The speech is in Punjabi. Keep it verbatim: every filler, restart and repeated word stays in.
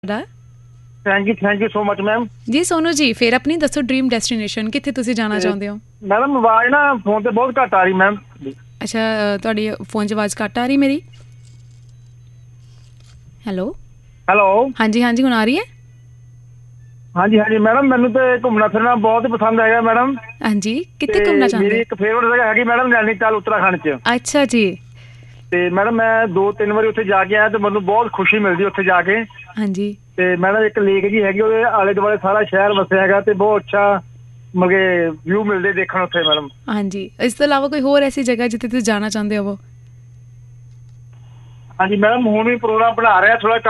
ਤੁਹਾਡਾ thank you thank you so much ma'am. ਜੀ ਸੋਨੂ ਜੀ, ਫਿਰ ਆਪਣੀ ਦੱਸੋ ਡ੍ਰੀਮ ਡੈਸਟੀਨੇਸ਼ਨ, ਕਿੱਥੇ ਤੁਸੀਂ ਜਾਣਾ ਚਾਹੁੰਦੇ ਹੋ? ਮੈਡਮ ਆਵਾਜ਼ ਨਾ ਫੋਨ ਤੇ ਬਹੁਤ ਘੱਟ ਆ ਰਹੀ ਮੈਮ। ਅੱਛਾ, ਤੁਹਾਡੀ ਫੋਨ 'ਚ ਆਵਾਜ਼ ਘੱਟ ਆ ਰਹੀ ਮੇਰੀ? ਹੈਲੋ ਹੈਲੋ ਹਾਂਜੀ ਹਾਂਜੀ, ਹੁਣ ਆ ਰਹੀ ਹੈ? ਹਾਂਜੀ ਹਾਂਜੀ ਮੈਡਮ, ਮੈਨੂੰ ਤੇ ਘੁੰਮਣਾ ਫਿਰਨਾ ਬਹੁਤ ਪਸੰਦ ਹੈਗਾ ਮੈਡਮ। ਹਾਂਜੀ, ਕਿੱਥੇ ਘੁੰਮਣਾ ਚਾਹੁੰਦੇ? ਮੇਰੀ ਇੱਕ ਫੇਵਰਟ ਜਗ੍ਹਾ ਹੈਗੀ ਮੈਡਮ ਨੈਨੀਤਾਲ ਉੱਤਰਾਖੰਡ 'ਚ। ਅੱਛਾ ਜੀ। ਤੇ ਮੈਡਮ ਮੈਂ ਦੋ ਤਿੰਨ ਵਾਰੀ ਉੱਥੇ ਜਾ ਕੇ ਆਇਆ ਤੇ ਮੈਨੂੰ ਬਹੁਤ ਖੁਸ਼ੀ ਮਿਲਦੀ ਉੱਥੇ ਜਾ ਕੇ। ਹਾਂਜੀ। ਤੇ ਮੈਡਮ ਇੱਕ ਲੇਕ ਜੀ ਹੈਗੀ, ਉਹਦੇ ਆਲੇ ਦੁਆਲੇ ਸਾਰਾ ਸ਼ਹਿਰ ਵਸਿਆ ਹੈਗਾ ਤੇ ਬਹੁਤ ਅੱਛਾ ਮਤਲਬ ਕਿ ਵਿਊ ਮਿਲਦੇ ਦੇਖਣ ਉੱਥੇ ਮੈਡਮ। ਹਾਂਜੀ, ਇਸ ਤੋਂ ਇਲਾਵਾ ਕੋਈ ਹੋਰ ਐਸੀ ਜਗ੍ਹਾ ਜਿੱਥੇ ਤੁਸੀਂ ਜਾਣਾ ਚਾਹੁੰਦੇ ਹੋ? ਹਾਂਜੀ ਮੈਡਮ, ਹੁਣ ਵੀ ਪ੍ਰੋਗਰਾਮ ਬਣਾ ਰਿਹਾ, ਥੋੜਾ